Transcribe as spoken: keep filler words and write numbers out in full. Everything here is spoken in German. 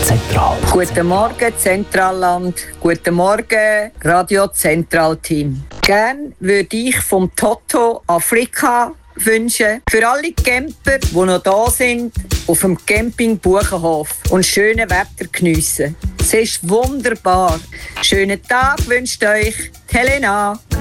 Zentral. Guten Morgen, Zentralland. Guten Morgen, Radio Zentral-Team. Gern würde ich vom Toto Afrika wünschen. Für alle Camper, die noch da sind, auf dem Camping Buchenhof und schöne Wetter geniessen. Es ist wunderbar. Schönen Tag wünscht euch Helena.